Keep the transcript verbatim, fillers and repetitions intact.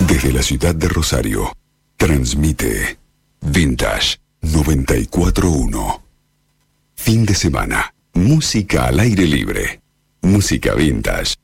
Desde la ciudad de Rosario, transmite Vintage noventa y cuatro punto uno. Fin de semana, música al aire libre. Música vintage.